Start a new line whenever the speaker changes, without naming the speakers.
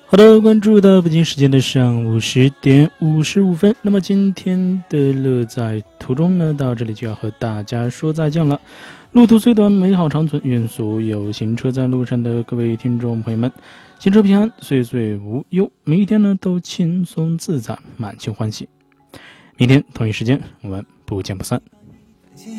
好的，关注到北京时间的上午10点55分，那么今天的乐在途中呢，到这里就要和大家说再见了。路途虽短，美好长存，愿所有行车在路上的各位听众朋友们，行车平安，岁岁无忧，每一天呢都轻松自在，满心欢喜。明天同一时间，我们不见不散。